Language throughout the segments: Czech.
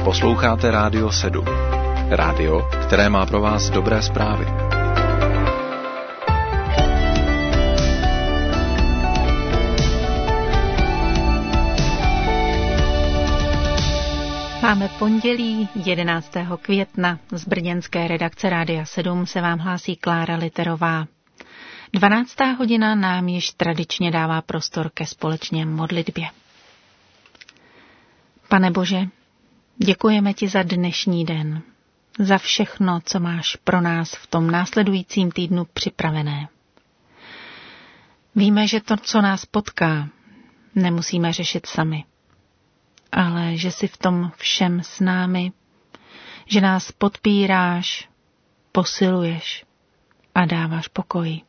Posloucháte Rádio 7. Rádio, které má pro vás dobré zprávy. Máme pondělí 11. května. Z brněnské redakce Rádia 7 se vám hlásí Klára Literová. 12. hodina nám již tradičně dává prostor ke společné modlitbě. Pane Bože, děkujeme ti za dnešní den, za všechno, co máš pro nás v tom následujícím týdnu připravené. Víme, že to, co nás potká, nemusíme řešit sami, ale že jsi v tom všem s námi, že nás podpíráš, posiluješ a dáváš pokoj.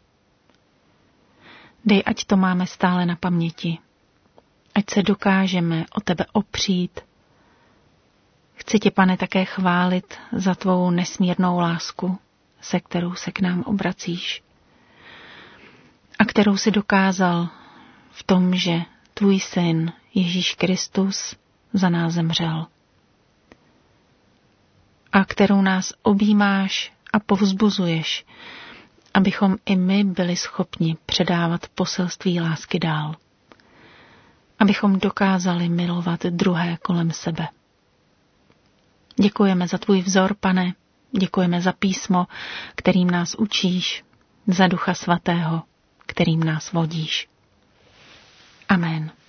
Dej, ať to máme stále na paměti, ať se dokážeme o tebe opřít. Chci tě, Pane, také chválit za tvou nesmírnou lásku, se kterou se k nám obracíš a kterou si dokázal v tom, že tvůj syn Ježíš Kristus za nás zemřel a kterou nás objímáš a povzbuzuješ, abychom i my byli schopni předávat poselství lásky dál, abychom dokázali milovat druhé kolem sebe. Děkujeme za tvůj vzor, Pane, děkujeme za písmo, kterým nás učíš, za Ducha Svatého, kterým nás vodíš. Amen.